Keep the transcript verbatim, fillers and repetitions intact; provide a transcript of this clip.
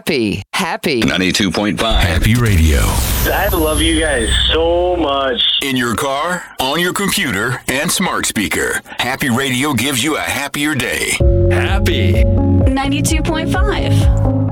happy. Happy. ninety-two point five. Happy Radio. I love you guys so much. In your car, on your computer, and smart speaker. Happy Radio gives you a happier day. Happy. ninety-two point five.